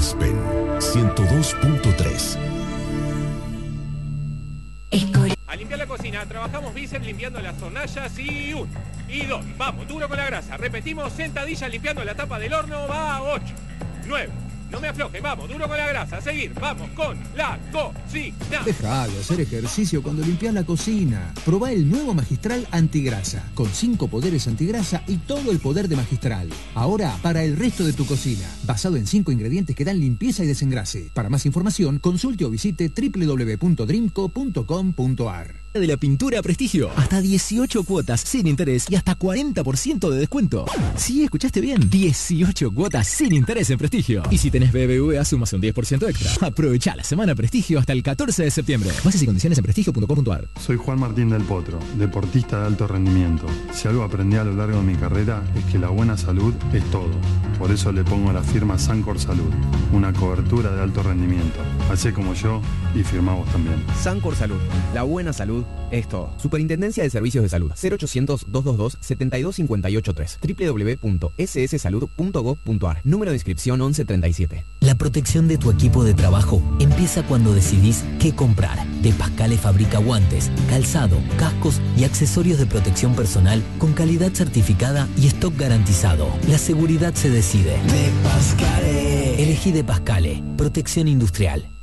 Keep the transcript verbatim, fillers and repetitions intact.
Aspen ciento dos punto tres. A limpiar la cocina, trabajamos bíceps limpiando las hornallas y uno. Y dos, vamos, duro con la grasa. Repetimos, sentadilla limpiando la tapa del horno, va, ocho. Nueve, no me afloje, vamos, duro con la grasa. Seguir, vamos con la cocina. Deja de hacer ejercicio cuando limpias la cocina. Probá el nuevo Magistral Antigrasa, con cinco poderes antigrasa y todo el poder de Magistral. Ahora, para el resto de tu cocina, basado en cinco ingredientes que dan limpieza y desengrase. Para más información, consulte o visite doble u doble u doble u punto dreamco punto com punto a r. De la pintura Prestigio, hasta dieciocho cuotas sin interés y hasta cuarenta por ciento de descuento. Sí, escuchaste bien, dieciocho cuotas sin interés en Prestigio. Y si tenés B B V A, sumas un diez por ciento extra. Aprovecha la semana Prestigio hasta el catorce de septiembre. Bases y condiciones en prestigio punto com punto a r. Soy Juan Martín del Potro, deportista de alto rendimiento. Si algo aprendí a lo largo de mi carrera es que la buena salud es todo. Por eso le pongo a la firma Sancor Salud, una cobertura de alto rendimiento. Hacé como yo y firmá vos también. Sancor Salud, la buena salud es todo. Superintendencia de Servicios de Salud. cero ochocientos, doscientos veintidós, setenta y dos cincuenta y ocho tres. doble u doble u doble u punto s s salud punto gob punto a r. Número de inscripción once treinta y siete. La protección de tu equipo de trabajo empieza cuando decidís qué comprar. De Pascale fabrica guantes, calzado, cascos y accesorios de protección personal con calidad certificada y stock garantizado. La seguridad se decide. De Pascale. Elegí De Pascale. Protección industrial.